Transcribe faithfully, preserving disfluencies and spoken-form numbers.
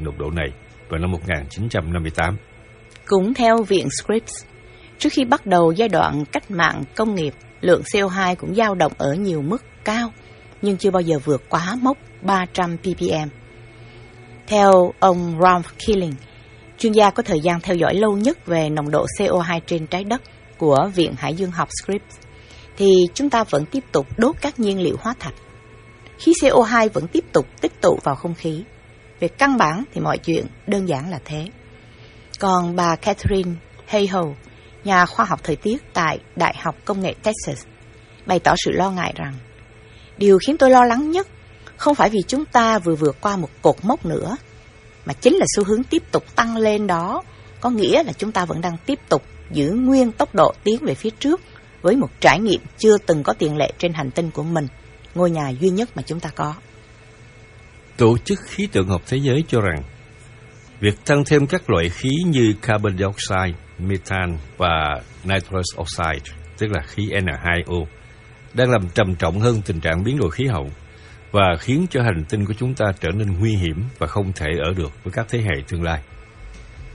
nồng độ này vào năm một nghìn chín trăm năm mươi tám. Cũng theo Viện Scripps, trước khi bắt đầu giai đoạn cách mạng công nghiệp, lượng xê o hai cũng dao động ở nhiều mức cao, nhưng chưa bao giờ vượt quá mốc ba trăm ppm. Theo ông Ralph Killing, chuyên gia có thời gian theo dõi lâu nhất về nồng độ xê o hai trên trái đất của Viện Hải dương học Scripps, thì chúng ta vẫn tiếp tục đốt các nhiên liệu hóa thạch. Khí xê o hai vẫn tiếp tục tích tụ vào không khí. Về căn bản thì mọi chuyện đơn giản là thế. Còn bà Catherine Hayhoe, nhà khoa học thời tiết tại Đại học Công nghệ Texas, bày tỏ sự lo ngại rằng điều khiến tôi lo lắng nhất không phải vì chúng ta vừa vượt qua một cột mốc nữa, mà chính là xu hướng tiếp tục tăng lên đó, có nghĩa là chúng ta vẫn đang tiếp tục giữ nguyên tốc độ tiến về phía trước với một trải nghiệm chưa từng có tiền lệ trên hành tinh của mình, ngôi nhà duy nhất mà chúng ta có. Tổ chức Khí tượng học Thế giới cho rằng việc tăng thêm các loại khí như carbon dioxide, methane và nitrous oxide, tức là khí N hai O, đang làm trầm trọng hơn tình trạng biến đổi khí hậu và khiến cho hành tinh của chúng ta trở nên nguy hiểm và không thể ở được với các thế hệ tương lai.